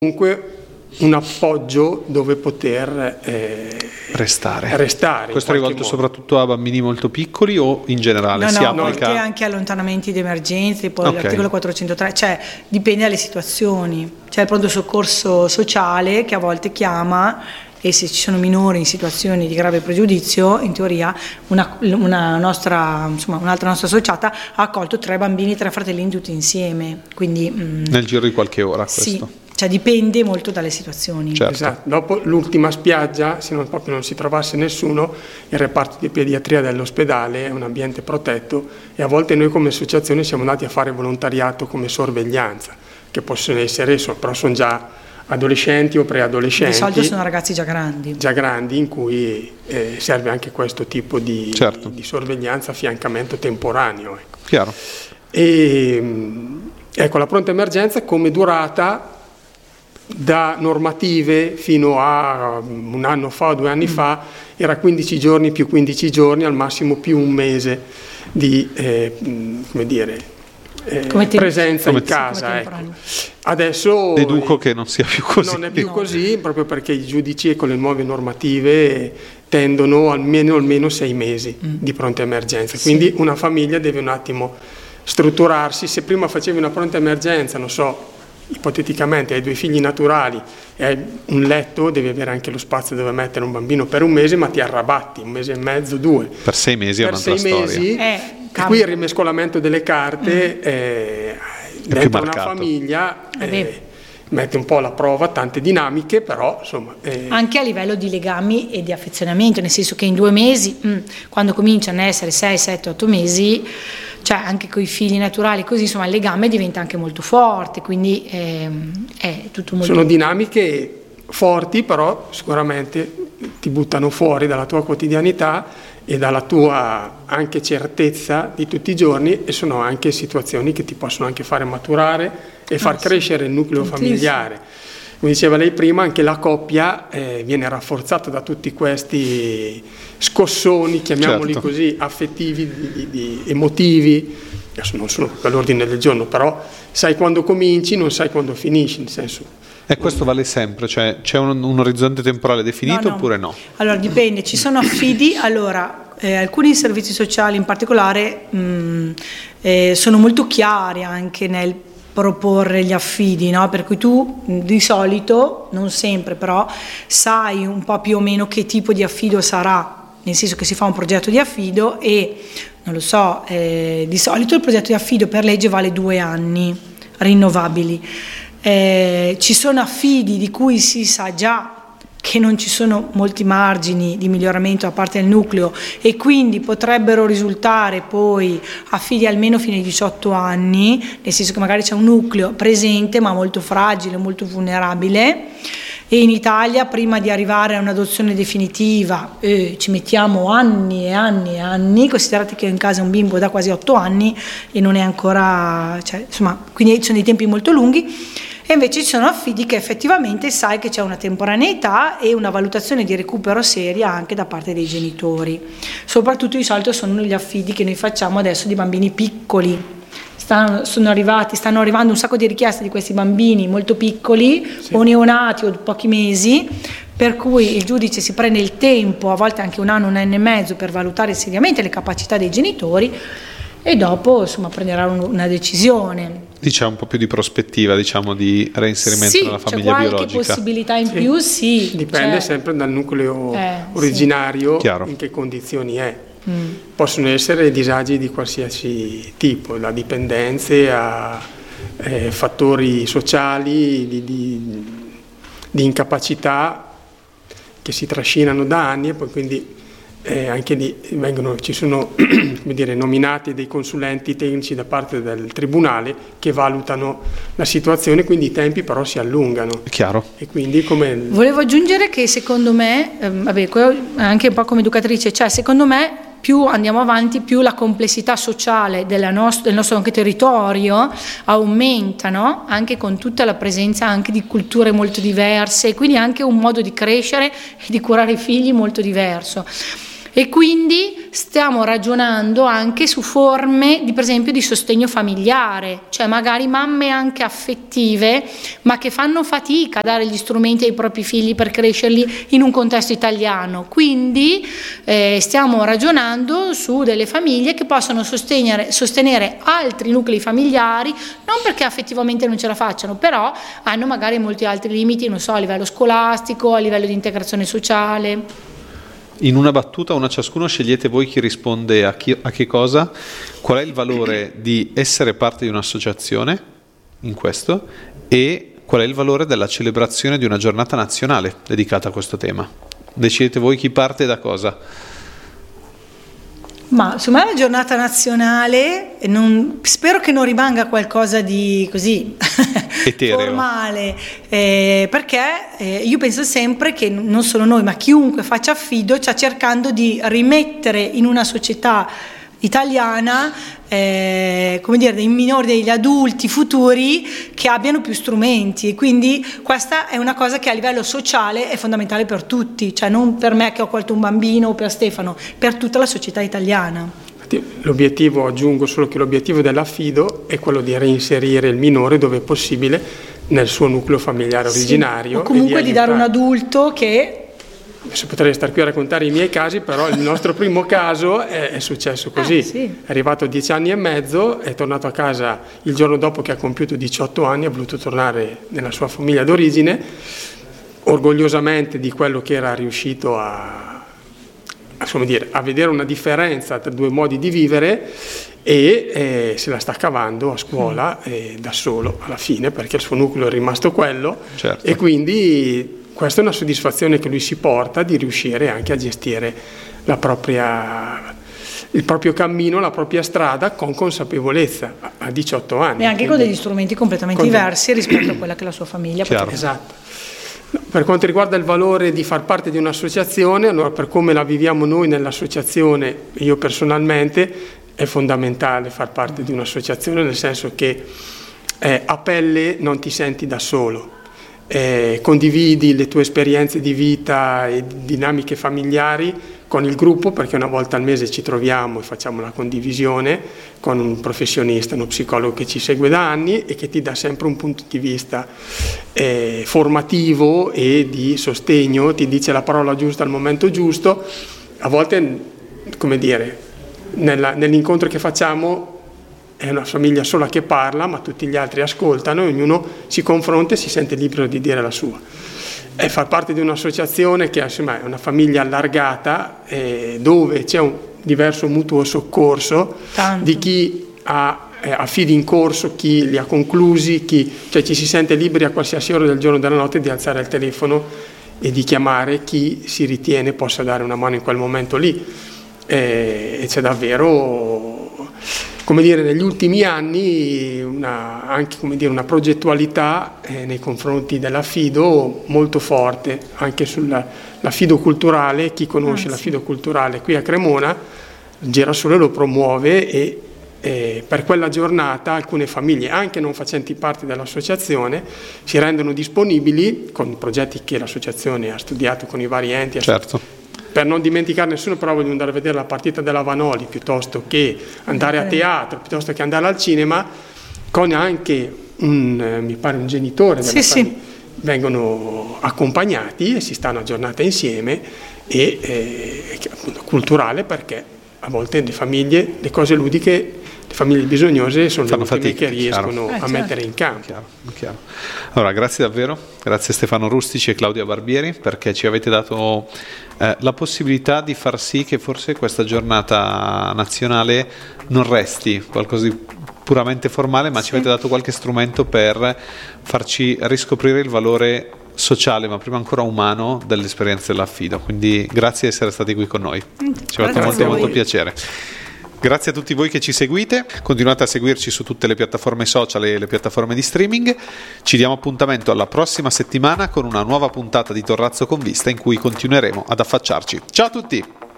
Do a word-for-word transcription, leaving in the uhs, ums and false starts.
comunque un appoggio dove poter eh, restare. restare. Questo è rivolto modo. soprattutto a bambini molto piccoli o in generale? No, si no, applica anche, anche allontanamenti di emergenza, tipo okay. l'articolo quattrocentotre, cioè dipende dalle situazioni. C'è il pronto soccorso sociale che a volte chiama, e se ci sono minori in situazioni di grave pregiudizio, in teoria una, una nostra, insomma, un'altra nostra associata ha accolto tre bambini, tre fratellini tutti insieme. Quindi, mh, nel giro di qualche ora questo? Sì. Cioè dipende molto dalle situazioni. Certo. Esatto. Dopo l'ultima spiaggia, se non, proprio non si trovasse nessuno, il reparto di pediatria dell'ospedale è un ambiente protetto e a volte noi come associazione siamo andati a fare volontariato come sorveglianza, che possono essere, però sono già adolescenti o preadolescenti. Di solito sono ragazzi già grandi. Già grandi, in cui eh, serve anche questo tipo di, certo. di, di sorveglianza, affiancamento temporaneo. Ecco. Chiaro. E, ecco, la pronta emergenza come durata da normative fino a un anno fa o due anni mm. fa era quindici giorni più quindici giorni, al massimo più un mese di eh, come dire, eh, come presenza come in casa. Ecco. Adesso deduco che non sia più così. Non è più no. così, proprio perché i giudici con le nuove normative tendono almeno, almeno sei mesi mm. di pronta emergenza. Sì. Quindi una famiglia deve un attimo strutturarsi. Se prima facevi una pronta emergenza, non so, ipoteticamente hai due figli naturali e hai un letto, devi avere anche lo spazio dove mettere un bambino per un mese, ma ti arrabatti un mese e mezzo, due. Per sei mesi è per un'altra sei storia. Mesi, eh, e qui il rimescolamento delle carte mm. eh, dentro una famiglia eh, mette un po' alla prova tante dinamiche, però insomma eh. anche a livello di legami e di affezionamento, nel senso che in due mesi mh, quando cominciano a essere sei, sette, otto mesi, cioè anche con i figli naturali così, insomma il legame diventa anche molto forte, quindi eh, è tutto molto... Sono dinamiche forti, però sicuramente ti buttano fuori dalla tua quotidianità e dalla tua anche certezza di tutti i giorni, e sono anche situazioni che ti possono anche fare maturare e far ah, crescere sì. il nucleo Tantissimo. familiare. Come diceva lei prima, anche la coppia eh, viene rafforzata da tutti questi scossoni, chiamiamoli certo. così, affettivi, di, di, di, emotivi. Adesso non sono all'ordine del giorno, però sai quando cominci, non sai quando finisci, nel senso... E questo vale sempre? Cioè c'è un, un orizzonte temporale definito no, no. oppure no? Allora dipende, ci sono affidi, allora eh, alcuni servizi sociali in particolare mh, eh, sono molto chiari anche nel proporre gli affidi, no? Per cui tu di solito, non sempre però, sai un po' più o meno che tipo di affido sarà, nel senso che si fa un progetto di affido e, non lo so, eh, di solito il progetto di affido per legge vale due anni rinnovabili. Eh, ci sono affidi di cui si sa già che non ci sono molti margini di miglioramento da parte del nucleo e quindi potrebbero risultare poi affidi almeno fino ai diciotto anni, nel senso che magari c'è un nucleo presente ma molto fragile, molto vulnerabile, e in Italia prima di arrivare a un'adozione definitiva eh, ci mettiamo anni e anni e anni, considerate che ho in casa un bimbo da quasi otto anni e non è ancora, cioè, insomma, quindi sono dei tempi molto lunghi. E invece ci sono affidi che effettivamente sai che c'è una temporaneità e una valutazione di recupero seria anche da parte dei genitori. Soprattutto di solito sono gli affidi che noi facciamo adesso di bambini piccoli. Stanno, sono arrivati, stanno arrivando un sacco di richieste di questi bambini molto piccoli, sì. o neonati o pochi mesi, per cui il giudice si prende il tempo, a volte anche un anno, un anno e mezzo, per valutare seriamente le capacità dei genitori e dopo insomma prenderà un, una decisione. Diciamo un po' più di prospettiva, diciamo, di reinserimento sì, nella famiglia c'è biologica. Sì, qualche possibilità in sì. più, sì. Dipende cioè, sempre dal nucleo eh, originario, sì. in che condizioni è. Mm. Possono essere disagi di qualsiasi tipo, da dipendenze a eh, fattori sociali, di, di, di incapacità che si trascinano da anni e poi quindi Eh, anche lì vengono, ci sono come dire, nominati dei consulenti tecnici da parte del tribunale che valutano la situazione, quindi i tempi però si allungano. Chiaro. E quindi come... Volevo aggiungere che secondo me, eh, vabbè, anche un po' come educatrice, cioè secondo me più andiamo avanti, più la complessità sociale della nost- del nostro anche territorio aumenta, no? Anche con tutta la presenza anche di culture molto diverse, quindi anche un modo di crescere e di curare i figli molto diverso. E quindi stiamo ragionando anche su forme di, per esempio, di sostegno familiare, cioè magari mamme anche affettive ma che fanno fatica a dare gli strumenti ai propri figli per crescerli in un contesto italiano, quindi eh, stiamo ragionando su delle famiglie che possono sostenere, sostenere altri nuclei familiari, non perché affettivamente non ce la facciano, però hanno magari molti altri limiti, non so, a livello scolastico, a livello di integrazione sociale. In una battuta, una ciascuno, scegliete voi chi risponde a, chi, a che cosa. Qual è il valore di essere parte di un'associazione in questo, e qual è il valore della celebrazione di una giornata nazionale dedicata a questo tema? Decidete voi chi parte da cosa. Ma secondo me la giornata nazionale, non, spero che non rimanga qualcosa di così formale, eh, perché eh, io penso sempre che non solo noi ma chiunque faccia affido sta cercando di rimettere in una società italiana eh, come dire, dei minori, degli adulti futuri che abbiano più strumenti, e quindi questa è una cosa che a livello sociale è fondamentale per tutti, cioè non per me che ho accolto un bambino o per Stefano, per tutta la società italiana. L'obiettivo, aggiungo solo che l'obiettivo dell'affido è quello di reinserire il minore dove è possibile nel suo nucleo familiare originario, sì, o comunque di, di dare un adulto che... Adesso potrei stare qui a raccontare i miei casi, però il nostro primo caso è, è successo così. Eh, sì. È arrivato a dieci anni e mezzo, è tornato a casa il giorno dopo che ha compiuto diciotto anni, ha voluto tornare nella sua famiglia d'origine, orgogliosamente di quello che era riuscito a, a, come dire, a vedere una differenza tra due modi di vivere, e eh, se la sta cavando a scuola eh, da solo alla fine, perché il suo nucleo è rimasto quello, certo. E quindi... questa è una soddisfazione che lui si porta, di riuscire anche a gestire la propria, il proprio cammino, la propria strada con consapevolezza a diciotto anni. E anche con degli strumenti completamente diversi rispetto a quella che la sua famiglia poteva. Esatto. Per quanto riguarda il valore di far parte di un'associazione, allora per come la viviamo noi nell'associazione, io personalmente, è fondamentale far parte di un'associazione, nel senso che eh, a pelle non ti senti da solo. Eh, condividi le tue esperienze di vita e dinamiche familiari con il gruppo, perché una volta al mese ci troviamo e facciamo la condivisione con un professionista, uno psicologo che ci segue da anni e che ti dà sempre un punto di vista eh, formativo e di sostegno, ti dice la parola giusta al momento giusto. A volte, come dire, nella, nell'incontro che facciamo è una famiglia sola che parla, ma tutti gli altri ascoltano e ognuno si confronta e si sente libero di dire la sua. E far parte di un'associazione che insomma, è una famiglia allargata, eh, dove c'è un diverso mutuo soccorso Tanto. di chi ha eh, affidi in corso, chi li ha conclusi, chi, cioè ci si sente liberi a qualsiasi ora del giorno e della notte di alzare il telefono e di chiamare chi si ritiene possa dare una mano in quel momento lì. Eh, e c'è davvero... come dire, negli ultimi anni una, anche come dire, una progettualità eh, nei confronti dell'affido molto forte, anche sull'affido culturale. Chi conosce ah, sì. l'affido culturale qui a Cremona, Girasole lo promuove, e eh, per quella giornata alcune famiglie, anche non facenti parte dell'associazione, si rendono disponibili con progetti che l'associazione ha studiato con i vari enti. Certo. Per non dimenticare nessuno, però voglio andare a vedere la partita della Vanoli piuttosto che andare a teatro, piuttosto che andare al cinema, con anche un, mi pare un genitore della sì, famiglia. Sì. Vengono accompagnati e si sta una giornata insieme, e eh, appunto, culturale, perché a volte le famiglie, le cose ludiche, le famiglie bisognose sono Fanno le ultime fatica, che riescono eh, a certo. mettere in campo. Chiaro, chiaro. Allora, grazie davvero, grazie Stefano Rustici e Claudia Barbieri, perché ci avete dato eh, la possibilità di far sì che forse questa giornata nazionale non resti qualcosa di puramente formale, ma sì. ci avete dato qualche strumento per farci riscoprire il valore sociale, ma prima ancora umano, dell'esperienza dell'affido. Quindi grazie di essere stati qui con noi, ci ha fatto molto molto piacere. Grazie a tutti voi che ci seguite, continuate a seguirci su tutte le piattaforme social e le piattaforme di streaming. Ci diamo appuntamento alla prossima settimana con una nuova puntata di Torrazzo con Vista, in cui continueremo ad affacciarci. Ciao a tutti!